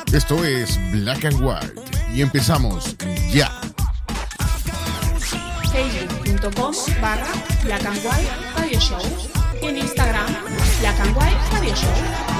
Esto es Black and White y empezamos ya. Facebook.com/Black and White Radio Show y en Instagram Black and White Radio Show.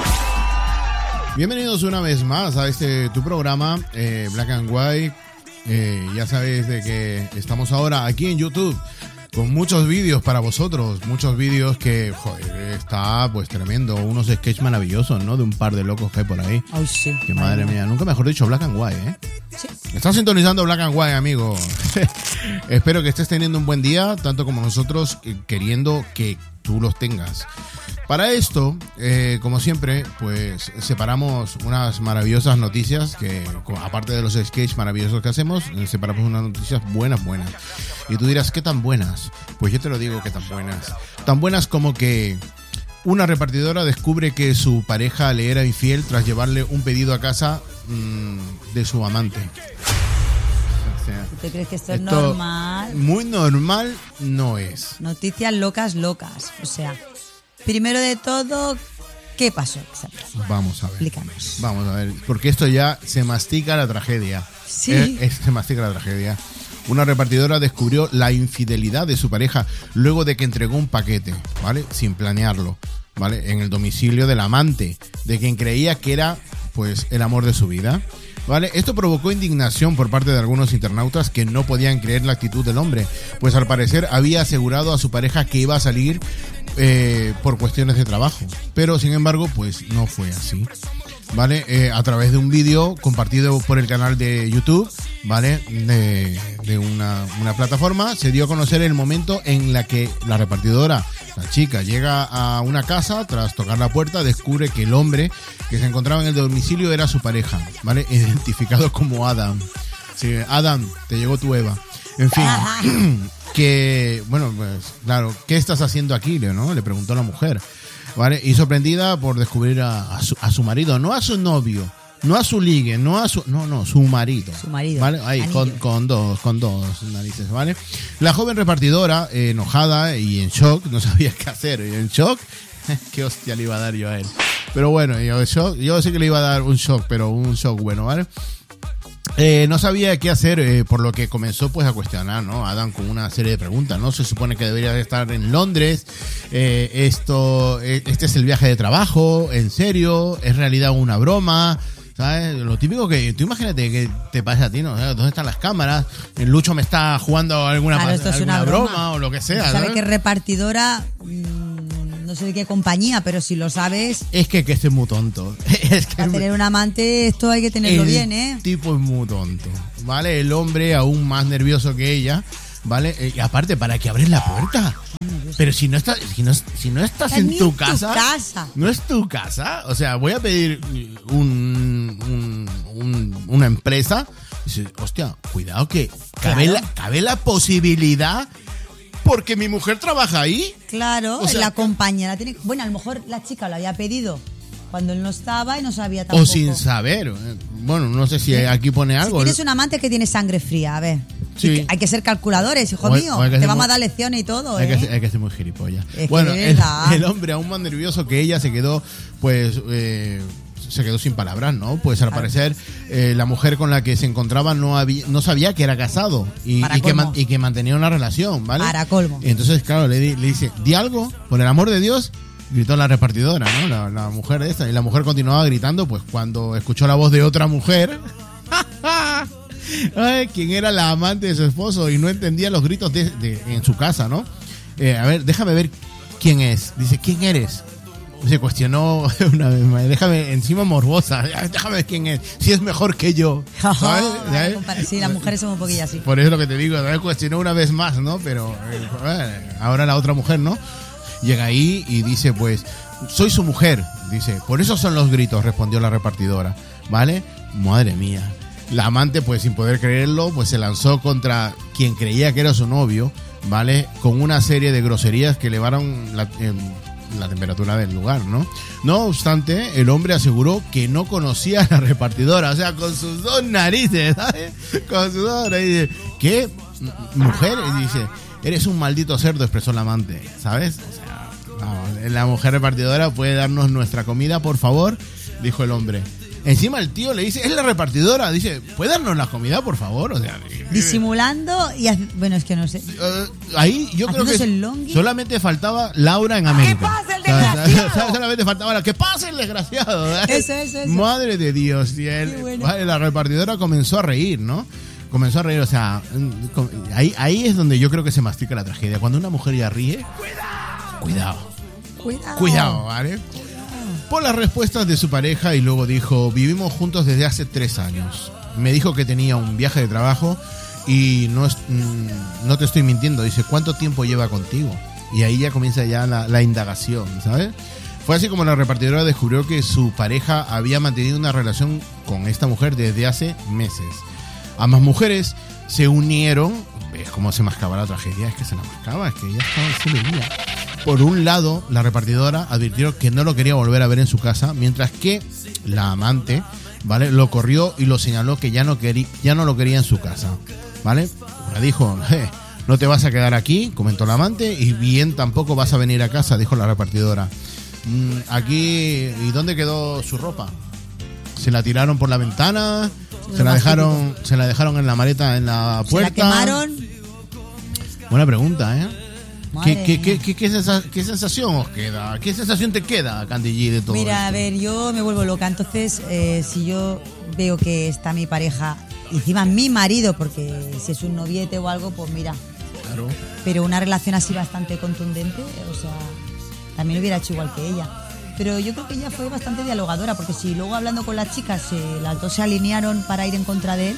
Bienvenidos una vez más a este tu programa Black and White. Ya sabéis de que estamos ahora aquí en YouTube con muchos vídeos para vosotros, muchos vídeos que, joder, está pues tremendo, unos sketches maravillosos, ¿no? De un par de locos que hay por ahí. Ay, sí. Que madre mía, nunca mejor dicho Black and White, ¿eh? Sí. Estás sintonizando Black and White, amigo. Espero que estés teniendo un buen día, tanto como nosotros, queriendo que tú los tengas. Para esto, como siempre, pues separamos unas maravillosas noticias que, aparte de los sketches maravillosos que hacemos, separamos unas noticias buenas. Y tú dirás, ¿qué tan buenas? Pues yo te lo digo, ¿qué tan buenas? Tan buenas como que una repartidora descubre que su pareja le era infiel tras llevarle un pedido a casa de su amante. O sea, ¿Tú crees que esto es normal? Muy normal no es. Noticias locas. O sea, primero de todo, ¿qué pasó? Vamos a ver. Explícanos. Vamos a ver, porque esto ya se mastica la tragedia. Sí. Se mastica la tragedia. Una repartidora descubrió la infidelidad de su pareja luego de que entregó un paquete, ¿vale? Sin planearlo, ¿vale? En el domicilio del amante, de quien creía que era, pues, el amor de su vida, ¿vale? Esto provocó indignación por parte de algunos internautas que no podían creer la actitud del hombre, pues al parecer había asegurado a su pareja que iba a salir por cuestiones de trabajo, pero sin embargo, pues no fue así. ¿Vale? A través de un vídeo compartido por el canal de YouTube, ¿vale? De una plataforma, se dio a conocer el momento en la que la repartidora, la chica, llega a una casa, tras tocar la puerta, descubre que el hombre que se encontraba en el domicilio era su pareja, ¿vale? Identificado como Adam. Sí, Adam, te llegó tu Eva. En fin, que, bueno, pues, claro, ¿qué estás haciendo aquí, ¿no? Le preguntó la mujer. ¿Vale? Y sorprendida por descubrir a su marido, no a su novio, no a su ligue, su marido. Su marido. ¿Vale? Ahí, con dos narices, ¿vale? La joven repartidora, enojada y en shock, no sabía qué hacer. Y en shock, qué hostia le iba a dar yo a él. Pero bueno, yo sé que le iba a dar un shock, pero un shock bueno, ¿vale? No sabía qué hacer, por lo que comenzó pues a cuestionar, ¿no? Adam con una serie de preguntas, ¿no? Se supone que debería de estar en Londres, este es el viaje de trabajo, ¿en serio? ¿Es realidad una broma? ¿Sabes? Lo típico que, tú imagínate que te pasa a ti, ¿no? ¿Dónde están las cámaras? El Lucho me está jugando alguna broma o lo que sea, ¿sabes? ¿no? Que repartidora... no sé de qué compañía, pero si lo sabes... Es que este es muy tonto. Es que para tener un amante esto hay que tenerlo bien, ¿eh? El tipo es muy tonto, ¿vale? El hombre aún más nervioso que ella, ¿vale? Y aparte, ¿para qué abres la puerta? Pero si no estás en tu casa, no es tu casa. O sea, voy a pedir una empresa. Dice, hostia, cuidado que cabe la posibilidad... Porque mi mujer trabaja ahí. Claro, o sea, la compañera tiene... Bueno, a lo mejor la chica lo había pedido cuando él no estaba y no sabía tampoco. O sin saber. Bueno, no sé si aquí pone algo. Si tienes un amante que tiene sangre fría, a ver. Sí. Hay que ser calculadores, hijo mío. Te vamos a dar lecciones y todo, hay que ser muy gilipollas. Es bueno, que el hombre aún más nervioso que ella se quedó, pues... se quedó sin palabras, ¿no? Pues al parecer la mujer con la que se encontraba no sabía que era casado y que mantenía una relación, ¿vale? Para colmo. Y entonces, claro, le dice, di algo, por el amor de Dios, gritó la repartidora, ¿no? La mujer esta. Y la mujer continuaba gritando, pues cuando escuchó la voz de otra mujer, quien era la amante de su esposo y no entendía los gritos en su casa, ¿no? A ver, déjame ver quién es. Dice, ¿quién eres? Se cuestionó una vez más. Déjame, encima morbosa. Déjame ver quién es. Si es mejor que yo. ¿Sabes? Sí, las mujeres son un poquillo así. Por eso es lo que te digo. Cuestionó una vez más, ¿no? Pero ahora la otra mujer, ¿no? Llega ahí y dice, pues, soy su mujer. Dice, por eso son los gritos, respondió la repartidora. ¿Vale? Madre mía. La amante, pues, sin poder creerlo, pues se lanzó contra quien creía que era su novio, ¿vale? Con una serie de groserías que elevaron la temperatura del lugar, ¿no? No obstante, el hombre aseguró que no conocía a la repartidora, o sea, con sus dos narices, ¿sabes? Con sus dos narices. ¿Qué mujer? Y dice, eres un maldito cerdo, expresó la amante, ¿sabes? O sea, vamos, la mujer repartidora puede darnos nuestra comida, por favor, dijo el hombre. Encima el tío le dice, es la repartidora, dice, ¿puede darnos la comida, por favor? O sea, disimulando y bueno, es que no sé. Ahí yo creo Haciéndose el que longi. solamente faltaba Laura en América. ¡Que pase el desgraciado! Solamente faltaba la que pase el desgraciado. Eso. Madre de Dios. Y bueno. Vale, la repartidora comenzó a reír, ¿no? Comenzó a reír, o sea, ahí es donde yo creo que se mastica la tragedia. Cuando una mujer ya ríe, cuidado, ¿vale? Por las respuestas de su pareja y luego dijo, vivimos juntos desde hace 3 años. Me dijo que tenía un viaje de trabajo y no te estoy mintiendo. Dice, ¿cuánto tiempo lleva contigo? Y ahí ya comienza ya la indagación, ¿sabes? Fue así como la repartidora descubrió que su pareja había mantenido una relación con esta mujer desde hace meses. Ambas mujeres se unieron. ¿Ves cómo se mascaba la tragedia? Es que se la mascaba, es que ya se veía. Por un lado, la repartidora advirtió que no lo quería volver a ver en su casa, mientras que la amante, ¿vale?, lo corrió y lo señaló que ya no lo quería en su casa, ¿vale? Le dijo, no te vas a quedar aquí, comentó la amante, y bien tampoco vas a venir a casa, dijo la repartidora. Aquí, ¿y dónde quedó su ropa? ¿Se la tiraron por la ventana? ¿Se la dejaron en la maleta en la puerta? ¿Se la quemaron? Buena pregunta, ¿eh? Madre ¿Qué sensación os queda? ¿Qué sensación te queda, Candy G, de todo Mira, esto? a ver, yo me vuelvo loca. Entonces, si yo veo que está mi pareja, encima mi marido, porque si es un noviete o algo, pues mira. Claro. Pero una relación así bastante contundente, o sea, también hubiera hecho igual que ella. Pero yo creo que ella fue bastante dialogadora, porque si luego hablando con las chicas, las dos se alinearon para ir en contra de él.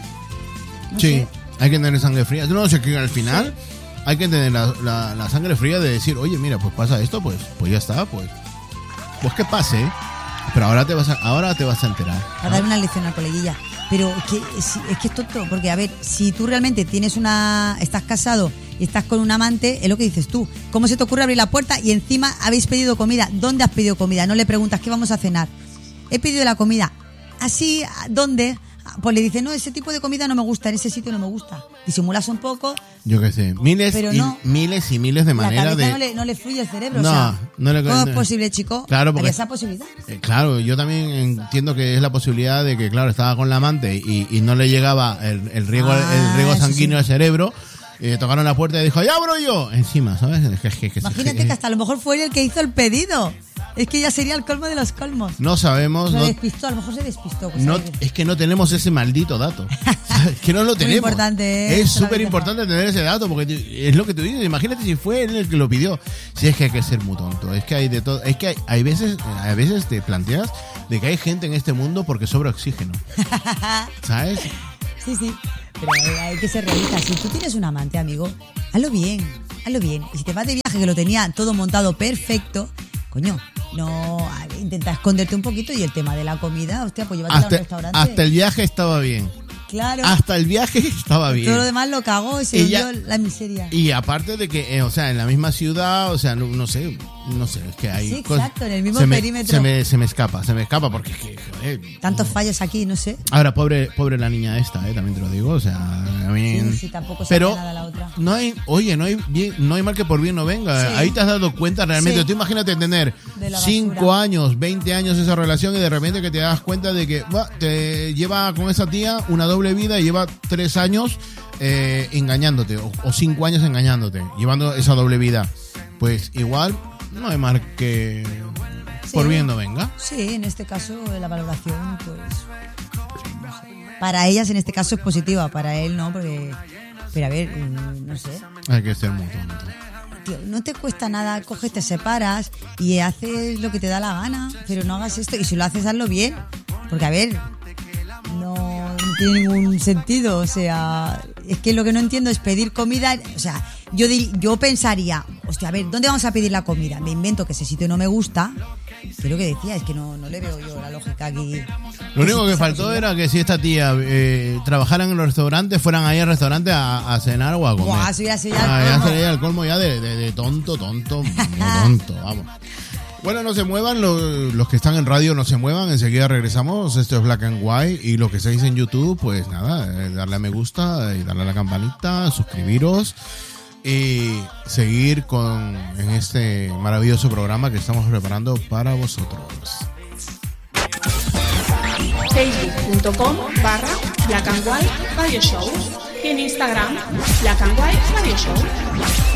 No Sí, sé. hay que tener sangre fría. No sé, que al final hay que tener la sangre fría de decir, oye, mira, pues pasa esto, pues ya está, pues que pase, pero ahora te vas a enterar. A dar una lección al coleguilla. Pero es que es tonto, porque a ver, si tú realmente estás casado y estás con un amante, es lo que dices tú. ¿Cómo se te ocurre abrir la puerta y encima habéis pedido comida? ¿Dónde has pedido comida? No le preguntas, ¿qué vamos a cenar? He pedido la comida. ¿Así? ¿Dónde? Pues le dice, no, ese tipo de comida no me gusta, en ese sitio no me gusta. Disimulas un poco. Yo qué sé, miles y miles de maneras la cabeza de... no le fluye el cerebro. No, o sea, no le... ¿cómo es posible, chico? Claro, porque... ¿Había esa posibilidad? Claro, yo también entiendo que es la posibilidad de que, claro, estaba con la amante y no le llegaba el riego sanguíneo al cerebro. Tocaron la puerta y dijo, ¡ya abro yo! Encima, ¿sabes? Imagínate que hasta a lo mejor fue él el que hizo el pedido. Es que ya sería el colmo de los colmos. No sabemos. Se despistó, a lo mejor se despistó. Pues es que no tenemos ese maldito dato. Es que no lo tenemos. Muy importante, es súper importante tener ese dato, porque es lo que tú dices. Imagínate si fue él el que lo pidió. Si es que hay que ser muy tonto. Es que hay de todo. Es que hay veces te planteas de que hay gente en este mundo porque sobra oxígeno. ¿Sabes? Sí. Pero hay que ser realista. Si tú tienes un amante, amigo, hazlo bien. Y si te vas de viaje que lo tenía todo montado perfecto, coño, no, intenta esconderte un poquito, y el tema de la comida, hostia, pues llévatela a un restaurante. Hasta el viaje estaba bien. Claro. Hasta el viaje estaba bien. Todo lo demás lo cagó y se hundió la miseria. Y aparte de que, o sea, en la misma ciudad, o sea, no sé, es que hay... Sí, exacto, en el mismo se perímetro. Se me escapa porque es que, joder, tantos fallos aquí, no sé. Ahora, pobre la niña esta, también te lo digo, o sea, también... Sí, tampoco se pero nada la otra. no hay mal que por bien no venga. Sí. Ahí te has dado cuenta realmente. Sí. Tú imagínate tener 5 años, 20 años esa relación y de repente que te das cuenta de que te lleva con esa tía una doble vida y lleva 3 años engañándote, o 5 años engañándote, llevando esa doble vida. Pues igual no hay mal que por bien no venga. Sí, en este caso la valoración, pues no sé. Para ellas en este caso es positiva, para él no, porque, pero a ver, no sé. Hay que ser muy tonto. Tío, no te cuesta nada, coges, te separas y haces lo que te da la gana, pero no hagas esto, y si lo haces, hazlo bien, porque a ver, no tiene ningún sentido, o sea, es que lo que no entiendo es pedir comida, o sea, yo pensaría, hostia, a ver, ¿dónde vamos a pedir la comida? Me invento que ese sitio no me gusta, pero lo que decía es que no le veo yo la lógica aquí. Lo único que faltó era que si esta tía trabajaran en los restaurantes, fueran ahí al restaurante a cenar o a comer. Buah, eso ya sería ya sería el colmo ya de tonto, vamos. Bueno, no se muevan, los que están en radio no se muevan, enseguida regresamos. Esto es Black and White, y lo que estáis en YouTube, pues nada, darle a me gusta y darle a la campanita, suscribiros y seguir en este maravilloso programa que estamos preparando para vosotros. facebook.com/Black and White Radio Show y en Instagram Black and White Radio Show.